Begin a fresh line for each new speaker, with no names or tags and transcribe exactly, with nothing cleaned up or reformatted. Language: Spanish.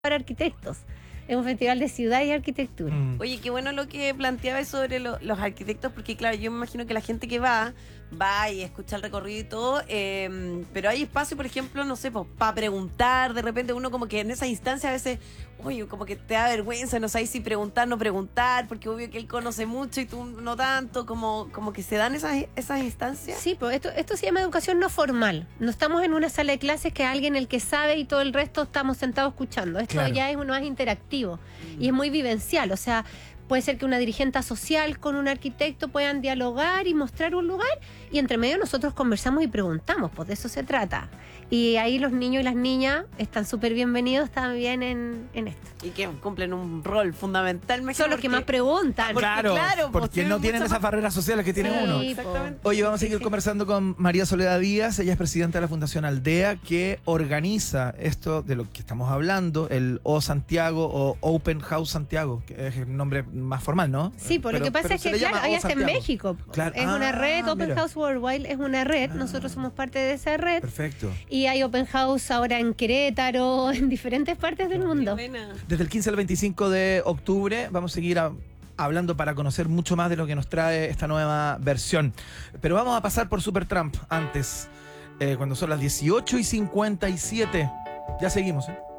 para arquitectos. Es un festival de ciudad y arquitectura.
Mm.
Oye, qué bueno lo que planteabas sobre lo- los arquitectos, porque claro, yo me imagino que la gente que va, va y escucha el recorrido y todo, eh, pero hay espacio, por ejemplo, no sé, pues, para preguntar, de repente uno como que en esa instancia a veces, oye, como que te da vergüenza, no sabes si preguntar, no preguntar, porque obvio que él conoce mucho y tú no tanto, como, como que se dan esas, esas instancias.
Sí, pues esto, esto se llama educación no formal. No estamos en una sala de clases que alguien el que sabe y todo el resto estamos sentados escuchando. Esto
Claro.
ya es más interactivo y es muy vivencial. O sea, puede ser que una dirigente social con un arquitecto puedan dialogar y mostrar un lugar y entre medio nosotros conversamos y preguntamos, pues de eso se trata. Y ahí los niños y las niñas están súper bienvenidos también en, en esto.
Y que cumplen un rol fundamental. me
Son los
imagino,
que más
porque-
preguntan.
Porque,
Claro,
claro, pues,
porque
tienen
no tienen
mucha
esas
más-
barreras sociales que tiene
Sí,
uno.
po.
Exactamente.
Oye, vamos a seguir
Sí.
conversando con María Soledad Díaz, ella es presidenta de la Fundación Aldea, que organiza esto de lo que estamos hablando, el O Santiago o Open House Santiago, que es el nombre más formal, ¿no?
Sí, por lo
Pero-
que pasa
pero
es
se
que,
le
claro,
llama
hay
O
hasta en
Santiago.
México.
Claro.
Es una
Ah,
red, Open
mira.
House Worldwide es una red,
Ah.
nosotros somos parte de esa red.
Perfecto.
Y hay Open House ahora en Querétaro, en diferentes partes del mundo.
Buena.
Desde el quince al veinticinco de octubre vamos a seguir a- hablando para conocer mucho más de lo que nos trae esta nueva versión. Pero vamos a pasar por Supertramp antes, eh, cuando son las dieciocho y cincuenta y siete. Ya seguimos, ¿eh?